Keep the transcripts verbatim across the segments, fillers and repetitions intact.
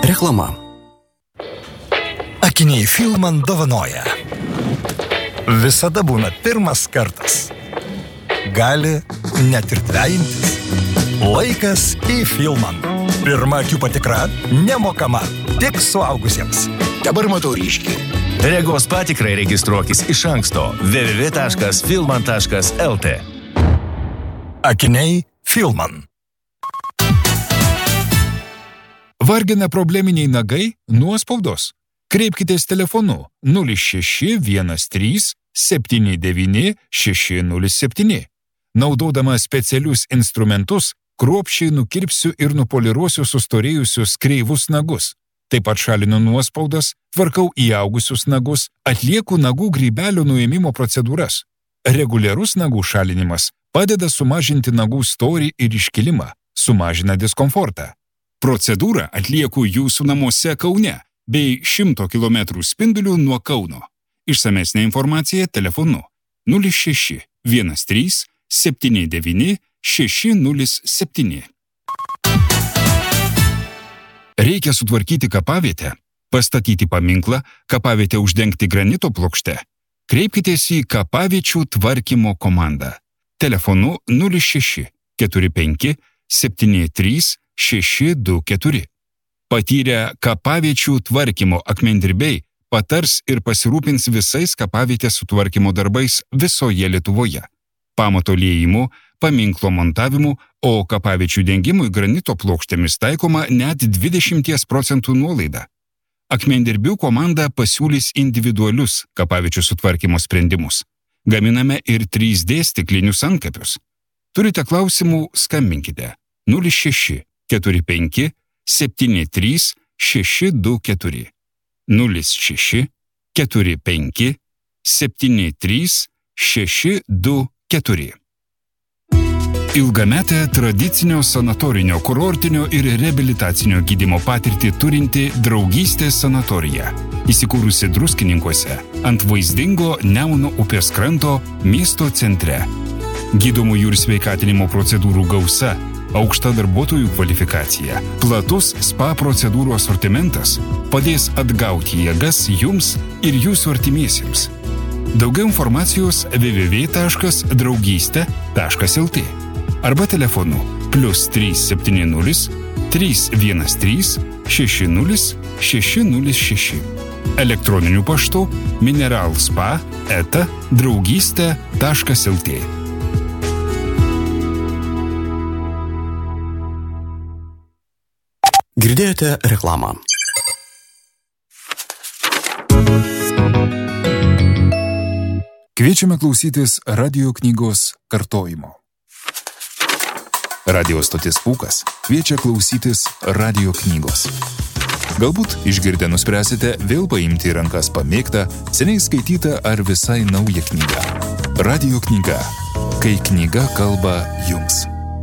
Reklama. Akiniai Filman dovanoja. Visada būna pirmas kartas. Gali net ir dvejintis. Laikas į Filman. Pirma akių patikra nemokama, tik suaugusiems. Dabar matau ryškiai. Regos patikrai registruokis iš anksto w w w taškas filman taškas l t. Akiniai Filman. Vargina probleminiai nagai? Nuospaudos? Kreipkitės telefonu nulis šeši vienas trys septyni devyni šeši nulis septyni. Naudodama specialius instrumentus, kruopščiai nukirpsiu ir nupoliruosiu sustorėjusius kreivus nagus. Taip pat šalinu nuospaudas, tvarkau įaugusius nagus, atlieku nagų grybelio nuėmimo procedūras. Reguliarus nagų šalinimas padeda sumažinti nagų storį ir iškilimą, sumažina diskomfortą. Procedūrą atlieku jūsų namuose Kaune bei šimto kilometrų spindulių nuo Kauno. Išsamesnė informacija telefonu nulis šeši vienas trys septyni devyni šeši nulis septyni. Reikia sutvarkyti kapavietę, pastatyti paminklą, kapavietę uždengti granito plokšte. Kreipkitės į kapaviečių tvarkymo komandą. Telefonu nulis šeši keturi penki septyni trys šeši du keturi. Patyrę kapaviečių tvarkymo akmendirbiai patars ir pasirūpins visais kapavietės sutvarkymo darbais visoje Lietuvoje. Pamato liejimu, paminklo montavimu, o kapaviečių dengimui granito plokštėmis taikoma net dvidešimt procentų nuolaida. Akmendirbių komanda pasiūlys individualius kapaviečių sutvarkymo sprendimus. Gaminame ir trys D stiklinius antkapius. Turite klausimų, skambinkite nulis šeši keturi penki septyni trys šeši du keturi. nulis šeši keturi penki septyni trys šeši du keturi. Ilgametę tradicinio sanatorinio, kurortinio ir reabilitacinio gydymo patirtį turinti Draugystės sanatorija, įsikūrusi Druskininkuose ant vaizdingo Nemuno upės kranto miesto centre. Gydomųjų ir sveikatinimo procedūrų gausa, aukšta darbuotojų kvalifikacija, platus spa procedūrų asortimentas padės atgauti jėgas jums ir jūsų artimiesiems. Daugiau informacijos w w w taškas draugystė taškas l t arba telefonu plius trys septyni nulis trys vienas trys šeši nulis šeši nulis šeši. Elektroniniu paštu mineralspa eta draugystė taškas l t. Girdėjote reklamą. Kviečiame klausytis radio knygos kartojimo. Radio stotis Pūkas kviečia klausytis radio knygos. Galbūt išgirdę nuspręsite vėl paimti į rankas pamėgtą, seniai skaitytą ar visai naują knygą. Radio knyga. Kai knyga kalba jums.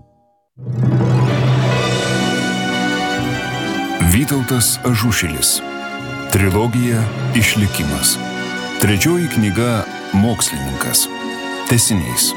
Vytautas Ažušilis. Trilogija Išlikimas. Trečioji knyga Mokslininkas. Tęsinys.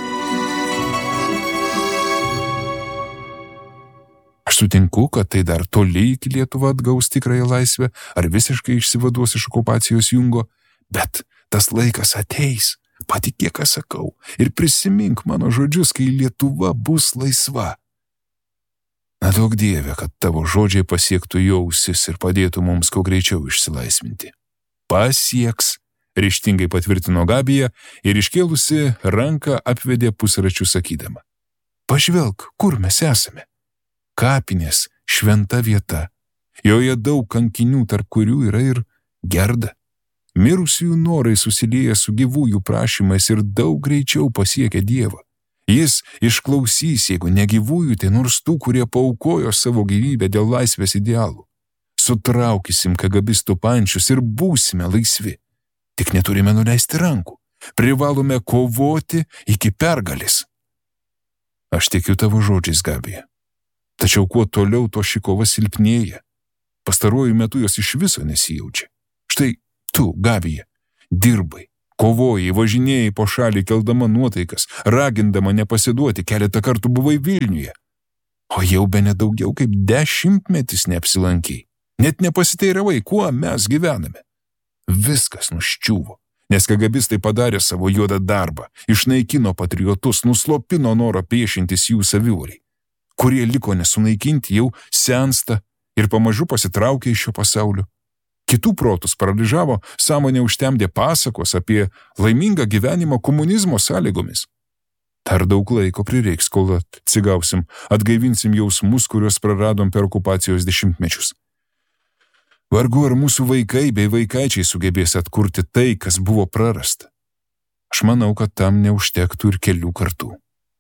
Aš sutinku, kad tai dar toli iki Lietuva atgaus tikrąją laisvę ar visiškai išsivaduos iš okupacijos jungo, bet tas laikas ateis, patikėk, ką sakau, ir prisimink mano žodžius, kai Lietuva bus laisva. Na daug Dieve, kad tavo žodžiai pasiektų jo ausis ir padėtų mums kuo greičiau išsilaisvinti. Pasieks, ryžtingai patvirtino Gabija ir iškėlusi ranką apvedė pusračių sakydama. Pažvelk, kur mes esame. Kapinės šventa vieta. Joje daug kankinių, tarp kurių yra ir Gerda. Mirusiųjų norai susilieja su gyvųjų prašymais ir daug greičiau pasiekia Dievą. Jis išklausys, jeigu ne gyvųjų, tai nors tų, kurie paaukojo savo gyvybę dėl laisvės idealų. Sutraukysim kagabistų pančius ir būsime laisvi. Tik neturime nuleisti rankų. Privalome kovoti iki pergalės. Aš tikiu tavo žodžiais, Gabija. Tačiau kuo toliau, to ši kova silpnėja. Pastaruoju metu jos iš viso nesijaučia. Štai tu, Gabija, dirbai, kovojai, važinėjai po šalį keldama nuotaikas, ragindama nepasiduoti, keletą kartų buvai Vilniuje. O jau bene daugiau kaip dešimtmetis neapsilankiai. Net nepasiteiravai, kuo mes gyvename. Viskas nuščiuvo, nes kagabistai padarė savo juodą darbą, išnaikino patriotus, nuslopino norą priešintis jų savivaliai. Kurie liko nesunaikinti, jau sensta ir pamažu pasitraukė iš šio pasaulio. Kitų protus paralyžavo, sąmonė užtemdė pasakos apie laimingą gyvenimą komunizmo sąlygomis. Dar daug laiko prireiks, kol atsigausim, atgaivinsim jausmus, kuriuos praradom per okupacijos dešimtmečius. Vargu ar mūsų vaikai bei vaikaičiai sugebės atkurti tai, kas buvo prarasta. Aš manau, kad tam neužtektų ir kelių kartų.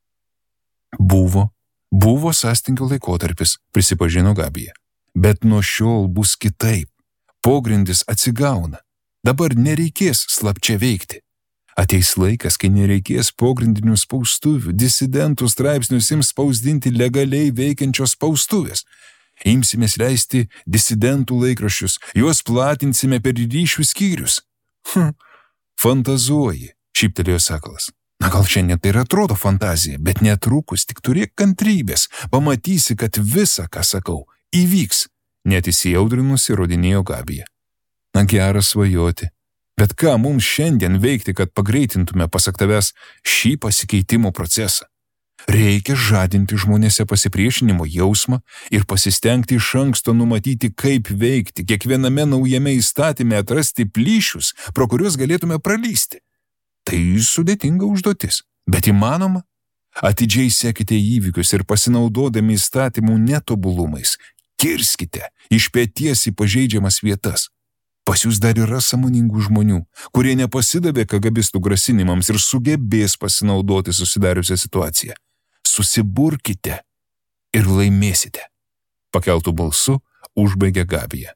Buvo, buvo sąstingio laikotarpis, prisipažino Gabija. Bet nuo šiol bus kitaip. Pogrindis atsigauna. Dabar nereikės slapčia veikti. Ateis laikas, kai nereikės pogrindinių spaustuvių, disidentų straipsnius ims spausdinti legaliai veikiančios spaustuvės. Imsimės leisti disidentų laikraščius, juos platinsime per ryšių skyrius. Hm, fantazuoji, šyptelėjo Sakalas. Na gal šiandien tai ir atrodo fantazija, bet netrukus tik turėk kantrybės, pamatysi, kad visa, ką sakau, įvyks. Net įsijaudrinusi įrodinėjo Gabija. Na geras svajoti. Bet ką mums šiandien veikti, kad pagreitintume, pasak tavęs, šį pasikeitimo procesą? Reikia žadinti žmonėse pasipriešinimo jausmą ir pasistengti iš anksto numatyti, kaip veikti, kiekviename naujame įstatyme atrasti plyšius, pro kuriuos galėtume pralysti. Tai sudėtinga užduotis, bet įmanoma. Atidžiai sekite įvykius ir pasinaudodami įstatymų netobulumais, kirskite iš peties į pažeidžiamas vietas. Pas jūs dar yra sąmoningų žmonių, kurie nepasidavė kagabistų grasinimams ir sugebės pasinaudoti susidariusią situaciją. Susiburkite ir laimėsite. Pakeltų balsu užbaigė Gabija.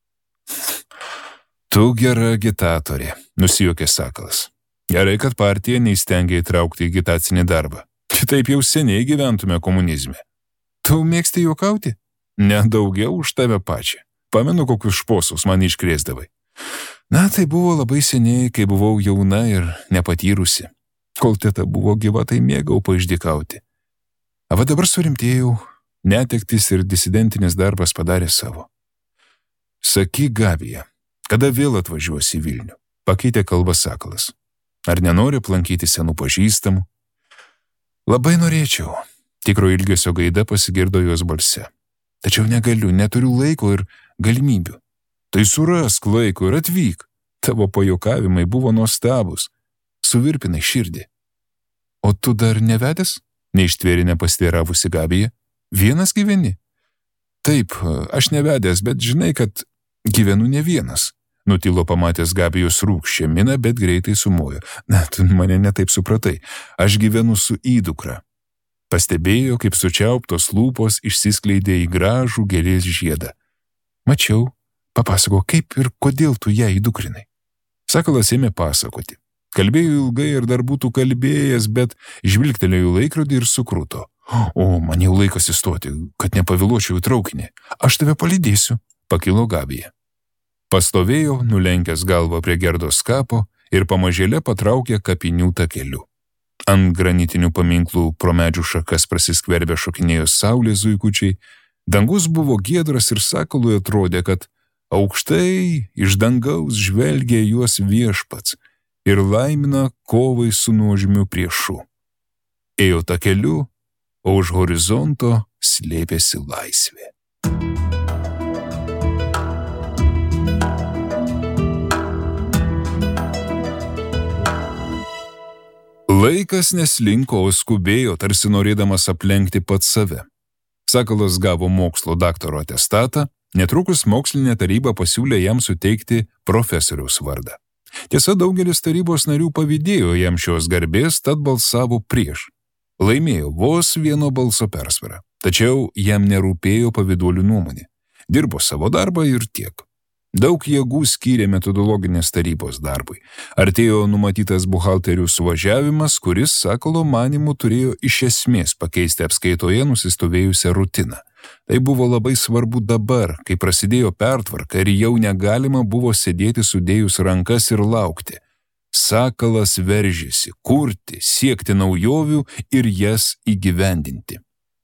Tu gera agitatorė, nusijuokė Sakalas. Gerai, kad partija neįstengia įtraukti į agitacinį darbą. Kitaip jau seniai gyventume komunizme. Tu mėgsti juokauti? Nedaugiau už tave pačią. Pamenu, kokius šposus man iškrėsdavai. Na, tai buvo labai seniai, kai buvau jauna ir nepatyrusi. Kol teta buvo gyva, tai mėgau paišdykauti. O dabar surimtėjau, netektis ir disidentinis darbas padarė savo. Sakyk, Gabija, kada vėl atvažiuosi į Vilnių? Pakeitė kalbą Sakalas. Ar nenori aplankyti senų pažįstamų? Labai norėčiau. Tikro ilgesio gaida pasigirdo jos balse. Tačiau negaliu, neturiu laiko ir galimybių. Tai surask laiko ir atvyk. Tavo pajuokavimai buvo nuostabus. Suvirpinai širdį. O tu dar nevedęs? Neištvėrė nepasiteiravusi Gabija. Vienas gyveni? Taip, aš nevedęs, bet žinai, kad gyvenu ne vienas. Nutilo pamatęs Gabijos rūkščią miną, bet greitai sumojo. Na, tu mane netaip supratai. Aš gyvenu su įdukra. Pastebėjo, kaip sučiauptos lūpos išsiskleidė į gražų gėlės žiedą. Mačiau, papasako, kaip ir kodėl tu ją įdukrinai. Sakalas ėmė pasakoti. Kalbėjo ilgai ir dar būtų kalbėjęs, bet žvilgtelėjo laikrodį ir sukruto. O, man jau laikas įstoti, kad nepavėluočiau į traukinį. Aš tave palydėsiu, pakilo Gabija. Pastovėjo, nulenkęs galvą prie Gerdos kapo ir pamažėle patraukė kapinių takeliu. Ant granitinių paminklų pro medžių šakas prasiskverbė šokinėjo saulės zuikučiai, dangus buvo giedras ir Sakalui atrodė, kad aukštai iš dangaus žvelgia juos viešpats ir laimina kovai su nuožmiu priešu. Ėjo takeliu, o už horizonto slėpėsi laisvė. Laikas neslinko, o skubėjo, tarsi norėdamas aplenkti pats save. Sakalas gavo mokslo daktaro atestatą, netrukus mokslinė taryba pasiūlė jam suteikti profesoriaus vardą. Tiesa, daugelis tarybos narių pavydėjo jam šios garbės, tad balsavo prieš. Laimėjo vos vieno balso persvarą, tačiau jam nerūpėjo pavyduolių nuomonė. Dirbo savo darbą ir tiek. Daug jėgų skyrė metodologinės tarybos darbui. Artėjo numatytas buhalterių suvažiavimas, kuris, Sakalo manymu, turėjo iš esmės pakeisti apskaitoje nusistovėjusią rutiną. Tai buvo labai svarbu dabar, kai prasidėjo pertvarka ir jau negalima buvo sėdėti sudėjus rankas ir laukti. Sakalas veržėsi kurti, siekti naujovių ir jas įgyvendinti.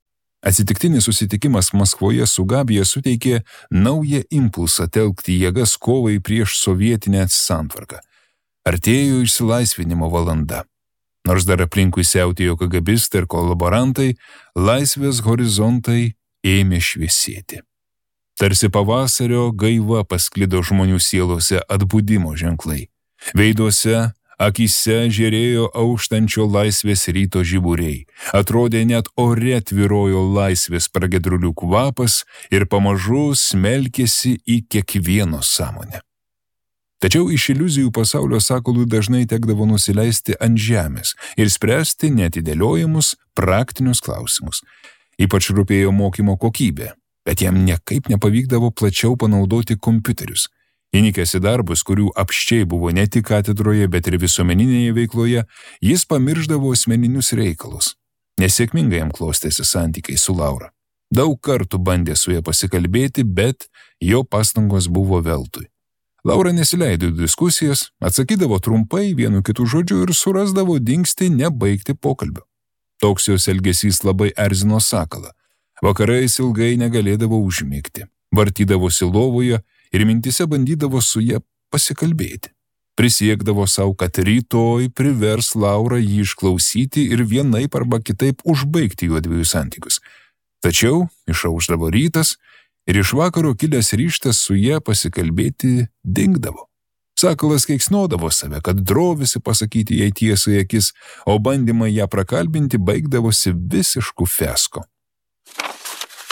Atsitiktinis susitikimas Maskvoje su Gabija suteikė naują impulsą telkti jėgas kovai prieš sovietinę santvarką. Artėjo išsilaisvinimo valanda. Nors dar aplinkui siautėjo kagabistai ir kolaborantai, laisvės horizontai ėmė šviesėti. Tarsi pavasario gaiva pasklido žmonių sielose atbudimo ženklai. Veiduose, akyse žėrėjo auštančio laisvės ryto žiburiai. Atrodė net ore tvyrojo laisvės pragiedrulių kvapas ir pamažu smelkėsi į kiekvieno sąmonę. Tačiau iš iliuzijų pasaulio sakalui dažnai tekdavo nusileisti ant žemės ir spręsti neatidėliojamus praktinius klausimus. Ypač rūpėjo mokymo kokybė, bet jam niekaip nepavykdavo plačiau panaudoti kompiuterius. Įnikęs į darbus, kurių apsčiai buvo ne tik katedroje, bet ir visuomeninėje veikloje, jis pamiršdavo asmeninius reikalus. Nesėkmingai jam klostėsi santykiai su Laura. Daug kartų bandė su ja pasikalbėti, bet jo pastangos buvo veltui. Laura nesileido į diskusijas, atsakydavo trumpai vienu kitu žodžiu ir surasdavo dingstį nebaigti pokalbio. Toks jos elgesys labai erzino sakalą. Vakarais ilgai negalėdavo užmigti, vartydavosi lovoje ir mintise bandydavo su ja pasikalbėti. Prisiekdavo savo, kad rytoj privers Laurą jį išklausyti ir vienaip arba kitaip užbaigti jų dviejų santykius. Tačiau išaušdavo rytas ir iš vakaro kilęs ryžtas su ja pasikalbėti dingdavo. Sakalas keiksnodavo save, kad drovisi pasakyti jai tiesai akis, o bandymai ją prakalbinti baigdavosi visišku fiasko.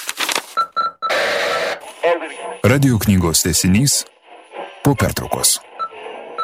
Radio knygos tęsinys po pertraukos.